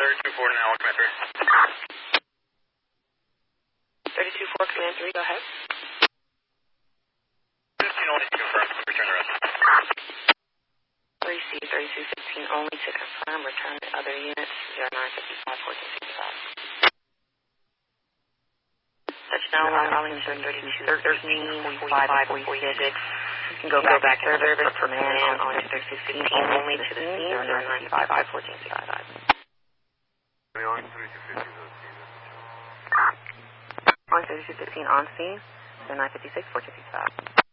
32-4 now, Command 3. 32-4, Command 3, go ahead. 15 only to confirm, return the rest. 3C, 32-15 only to confirm, return the other units, 0955-1465. Touchdown, Arlington 32-13, 45-46. You can go back to service, command on 36-15 only to the scene, 0955-1465. On 32-15 on scene, 0956-1465.